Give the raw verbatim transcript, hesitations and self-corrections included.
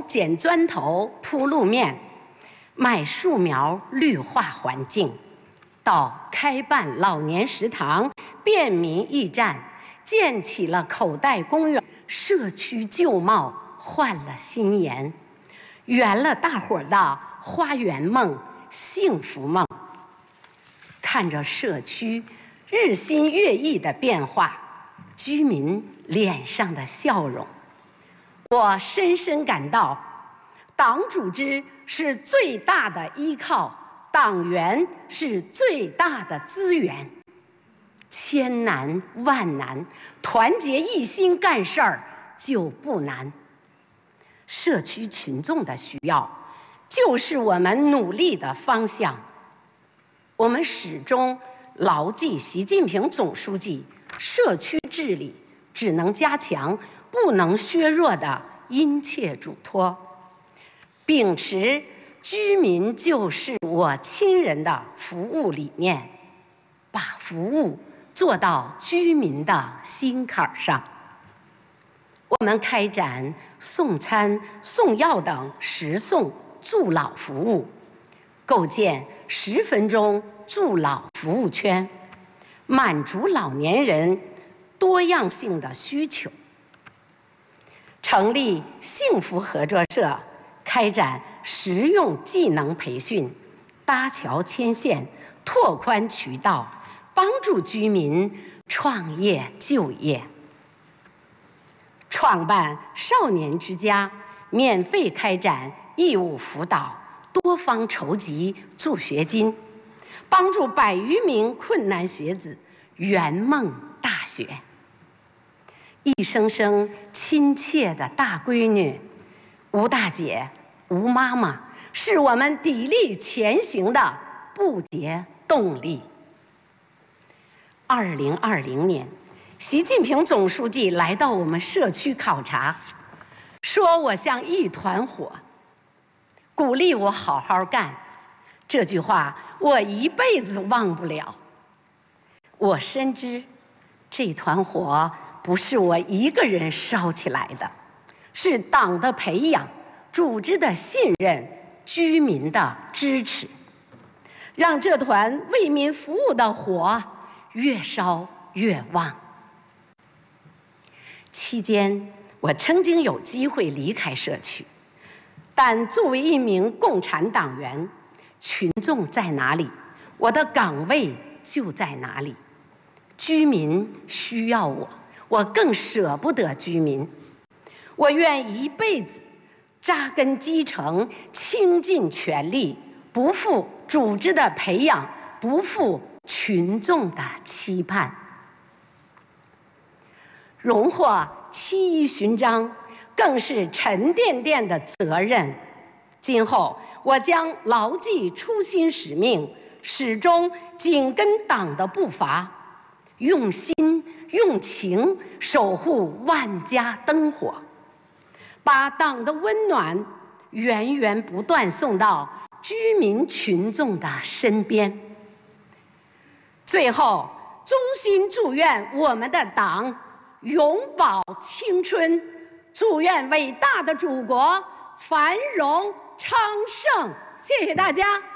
捡砖头铺路面，买树苗绿化环境，到开办老年食堂、便民驿站，建起了口袋公园，社区旧貌换了新颜，圆了大伙儿的花园梦、幸福梦。看着社区日新月异的变化，居民脸上的笑容，我深深感到，党组织是最大的依靠，党员是最大的资源。千难万难，团结一心干事儿就不难。社区群众的需要，就是我们努力的方向。我们始终牢记习近平总书记社区治理只能加强不能削弱的殷切嘱托，秉持居民就是我亲人的服务理念，把服务做到居民的心坎上。我们开展送餐、送药等食送助老服务，构建十分钟助老服务圈，满足老年人多样性的需求。成立幸福合作社，开展实用技能培训，搭桥牵线，拓宽渠道，帮助居民创业就业。创办少年之家，免费开展义务辅导，多方筹集助学金，帮助百余名困难学子圆梦大学。一声声亲切的大闺女，吴大姐、吴妈妈，是我们砥砺前行的不竭动力。二零二零年，习近平总书记来到我们社区考察，说我像一团火，鼓励我好好干。这句话我一辈子忘不了。我深知，这团火不是我一个人烧起来的，是党的培养、组织的信任、居民的支持，让这团为民服务的火越烧越旺。期间，我曾经有机会离开社区，但作为一名共产党员，群众在哪里，我的岗位就在哪里。居民需要我，我更舍不得居民。我愿一辈子扎根基层，倾尽全力，不负组织的培养，不负群众的期盼。荣获七一勋章，更是沉甸甸的责任。今后我将牢记初心使命，始终紧跟党的步伐，用心用情守护万家灯火，把党的温暖源源不断送到居民群众的身边。最后，衷心祝愿我们的党永葆青春，祝愿伟大的祖国繁荣昌盛。谢谢大家。